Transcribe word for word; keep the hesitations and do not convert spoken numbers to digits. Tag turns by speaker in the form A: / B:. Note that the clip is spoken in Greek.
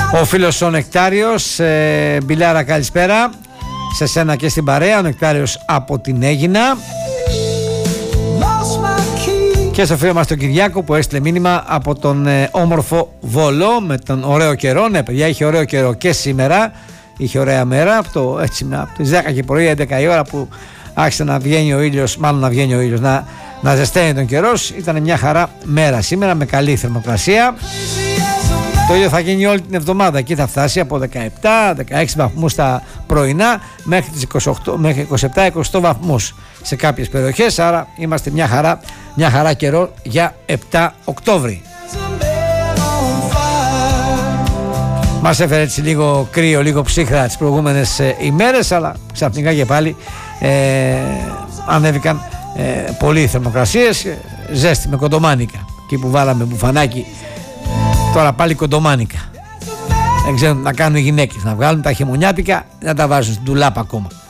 A: Ο φίλος ο Νεκτάριος, ε, Μπιλάρα, καλησπέρα σε σένα και στην παρέα. Ο Νεκτάριος από την Αίγινα. Και στο φίλο μας τον Κυριάκο που έστειλε μήνυμα από τον ε, όμορφο Βόλο με τον ωραίο καιρό. Ναι παιδιά, είχε ωραίο καιρό και σήμερα. Είχε ωραία μέρα από, το, έτσι, από τις δέκα και πρωί, έντεκα η ώρα που άρχισε να βγαίνει ο ήλιος, μάλλον να βγαίνει ο ήλιος, να, να ζεσταίνει τον καιρός. Ήταν μια χαρά μέρα σήμερα με καλή θερμοκρασία. Το ίδιο θα γίνει όλη την εβδομάδα. Εκεί θα φτάσει από δεκαεπτά δεκαέξι βαθμούς τα πρωινά μέχρι τις είκοσι οκτώ, μέχρι είκοσι επτά είκοσι οκτώ βαθμούς σε κάποιες περιοχές. Άρα είμαστε μια χαρά, μια χαρά καιρό για επτά Οκτώβρη. Μας έφερε έτσι λίγο κρύο, λίγο ψύχρα τις προηγούμενες ε, ημέρες, αλλά ξαφνικά και πάλι ε, ανέβηκαν ε, πολλοί θερμοκρασίες, ε, ζέστη με κοντομάνικα. Εκεί που βάλαμε μπουφανάκι, τώρα πάλι κοντομάνικα. Δεν ξέρουν να κάνουν οι γυναίκες, να βγάλουν τα χειμωνιάτικα, να τα βάζουν στην τουλάπα ακόμα.